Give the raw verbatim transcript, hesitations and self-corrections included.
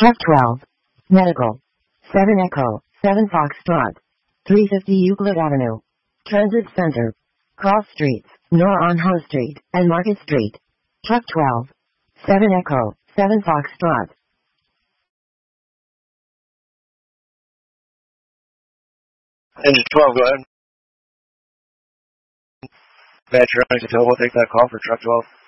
Truck twelve. Medical. seven Echo, seven Foxtrot. three fifty Euclid Avenue. Transit Center. Cross Streets, Nor on Ho Street, and Market Street. Truck twelve. seven Echo, seven Foxtrot. Engine twelve, go ahead. Match your eyes until we'll take that call for truck twelve.